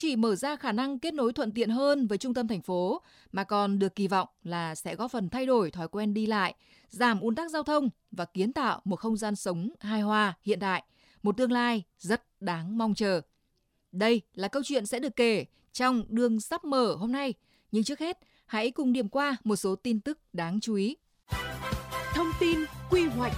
chỉ mở ra khả năng kết nối thuận tiện hơn với trung tâm thành phố, mà còn được kỳ vọng là sẽ góp phần thay đổi thói quen đi lại, giảm ùn tắc giao thông và kiến tạo một không gian sống hài hòa, hiện đại, một tương lai rất đáng mong chờ. Đây là câu chuyện sẽ được kể trong Đường sắp mở hôm nay. Nhưng trước hết, hãy cùng điểm qua một số tin tức đáng chú ý. Thông tin quy hoạch.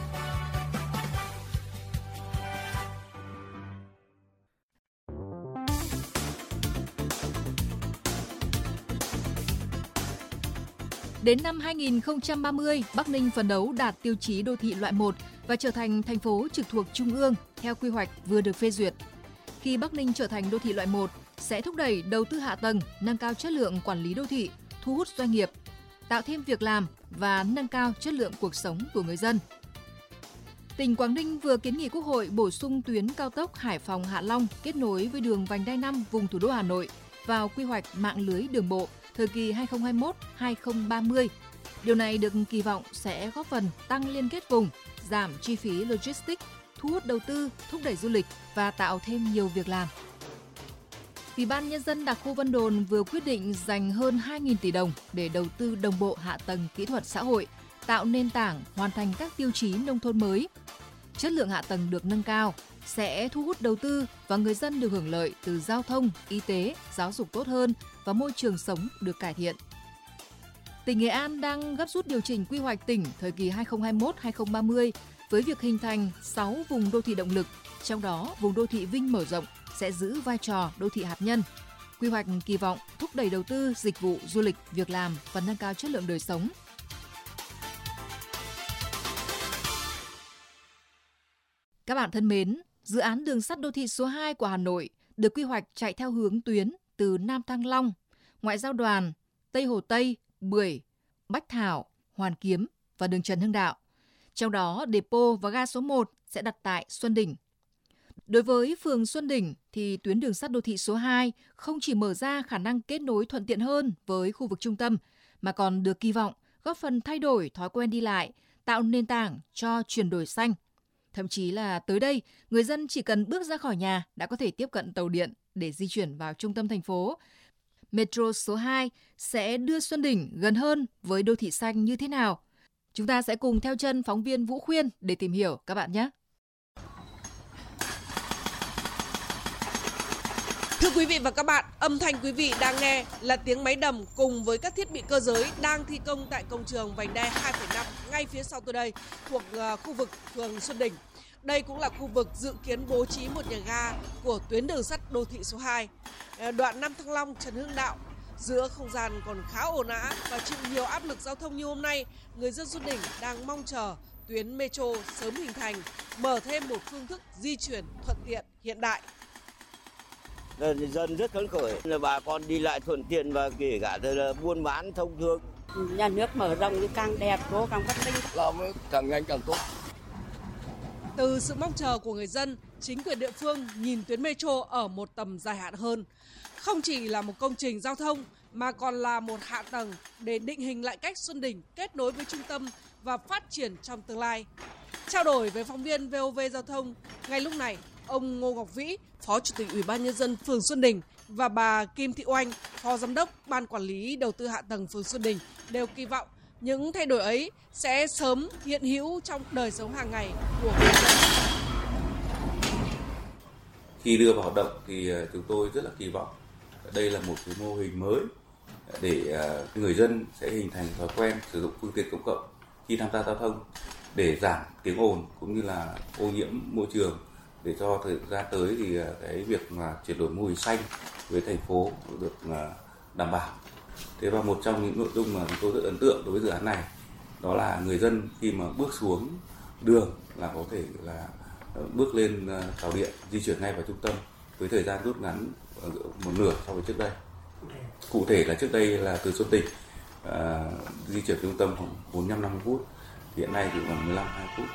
Đến năm 2030, Bắc Ninh phấn đấu đạt tiêu chí đô thị loại 1 và trở thành thành phố trực thuộc Trung ương theo quy hoạch vừa được phê duyệt. Khi Bắc Ninh trở thành đô thị loại 1, sẽ thúc đẩy đầu tư hạ tầng, nâng cao chất lượng quản lý đô thị, thu hút doanh nghiệp, tạo thêm việc làm và nâng cao chất lượng cuộc sống của người dân. Tỉnh Quảng Ninh vừa kiến nghị Quốc hội bổ sung tuyến cao tốc Hải Phòng - Hạ Long kết nối với đường vành đai 5 vùng thủ đô Hà Nội vào quy hoạch mạng lưới đường bộ thời kỳ 2021-2030. Điều này được kỳ vọng sẽ góp phần tăng liên kết vùng, giảm chi phí logistics, thu hút đầu tư, thúc đẩy du lịch và tạo thêm nhiều việc làm. Ủy ban Nhân dân đặc khu Vân Đồn vừa quyết định dành hơn 2.000 tỷ đồng để đầu tư đồng bộ hạ tầng kỹ thuật xã hội, tạo nền tảng hoàn thành các tiêu chí nông thôn mới. Chất lượng hạ tầng được nâng cao, sẽ thu hút đầu tư và người dân được hưởng lợi từ giao thông, y tế, giáo dục tốt hơn và môi trường sống được cải thiện. Tỉnh Nghệ An đang gấp rút điều chỉnh quy hoạch tỉnh thời kỳ 2021-2030 với việc hình thành 6 vùng đô thị động lực, trong đó vùng đô thị Vinh mở rộng sẽ giữ vai trò đô thị hạt nhân. Quy hoạch kỳ vọng thúc đẩy đầu tư, dịch vụ, du lịch, việc làm và nâng cao chất lượng đời sống. Các bạn thân mến, dự án đường sắt đô thị số 2 của Hà Nội được quy hoạch chạy theo hướng tuyến từ Nam Thăng Long, Ngoại giao đoàn, Tây Hồ Tây, Bưởi, Bách Thảo, Hoàn Kiếm và đường Trần Hưng Đạo. Trong đó, depot và ga số 1 sẽ đặt tại Xuân Đỉnh. Đối với phường Xuân Đỉnh thì tuyến đường sắt đô thị số 2 không chỉ mở ra khả năng kết nối thuận tiện hơn với khu vực trung tâm, mà còn được kỳ vọng góp phần thay đổi thói quen đi lại, tạo nền tảng cho chuyển đổi xanh. Thậm chí là tới đây, người dân chỉ cần bước ra khỏi nhà đã có thể tiếp cận tàu điện để di chuyển vào trung tâm thành phố. Metro số 2 sẽ đưa Xuân Đỉnh gần hơn với đô thị xanh như thế nào? Chúng ta sẽ cùng theo chân phóng viên Vũ Khuyên để tìm hiểu các bạn nhé. Thưa quý vị và các bạn, âm thanh quý vị đang nghe là tiếng máy đầm cùng với các thiết bị cơ giới đang thi công tại công trường vành đai 2,5 ngay phía sau tôi đây, thuộc khu vực phường Xuân Đỉnh. Đây cũng là khu vực dự kiến bố trí một nhà ga của tuyến đường sắt đô thị số 2, đoạn Nam Thăng Long - Trần Hưng Đạo. Giữa không gian còn khá ồn ào và chịu nhiều áp lực giao thông như hôm nay, người dân Xuân Đỉnh đang mong chờ tuyến metro sớm hình thành, mở thêm một phương thức di chuyển thuận tiện hiện đại. Dân rất phấn khởi, là bà con đi lại thuận tiện và kể cả là buôn bán thông thường. Nhà nước mở rộng thì càng đẹp, cố càng văn minh. Làm càng nhanh càng tốt. Từ sự mong chờ của người dân, chính quyền địa phương nhìn tuyến metro ở một tầm dài hạn hơn. Không chỉ là một công trình giao thông mà còn là một hạ tầng để định hình lại cách Xuân Đỉnh kết nối với trung tâm và phát triển trong tương lai. Trao đổi với phóng viên VOV Giao thông, ngay lúc này, ông Ngô Ngọc Vĩ, Phó Chủ tịch Ủy ban Nhân dân phường Xuân Đỉnh và bà Kim Thị Oanh, Phó Giám đốc Ban Quản lý Đầu tư Hạ tầng phường Xuân Đỉnh đều kỳ vọng những thay đổi ấy sẽ sớm hiện hữu trong đời sống hàng ngày của người dân. Khi đưa vào hoạt động thì chúng tôi rất là kỳ vọng đây là một cái mô hình mới để người dân sẽ hình thành thói quen sử dụng phương tiện công cộng khi tham gia giao thông để giảm tiếng ồn cũng như là ô nhiễm môi trường, để cho thời gian tới thì cái việc mà chuyển đổi mô hình xanh với thành phố được đảm bảo. Thế và một trong những nội dung mà chúng tôi rất ấn tượng đối với dự án này đó là người dân khi mà bước xuống đường là có thể là bước lên tàu điện di chuyển ngay vào trung tâm với thời gian rút ngắn một nửa so với trước đây. Cụ thể là trước đây là từ Xuân Đỉnh di chuyển trung tâm khoảng 45-50 phút, hiện nay thì khoảng 15-20 phút.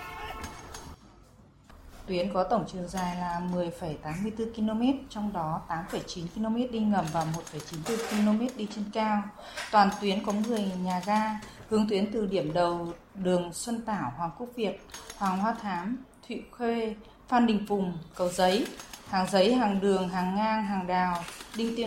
Tuyến có tổng chiều dài là 10,84 km, trong đó 8,9 km đi ngầm và 1,94 km đi trên cao. Toàn tuyến có 10 nhà ga, hướng tuyến từ điểm đầu đường Xuân Tảo, Hoàng Quốc Việt, Hoàng Hoa Thám, Thụy Khuê, Phan Đình Phùng, Cầu Giấy. hàng giấy, hàng đường, hàng ngang, hàng đào, đinh tiên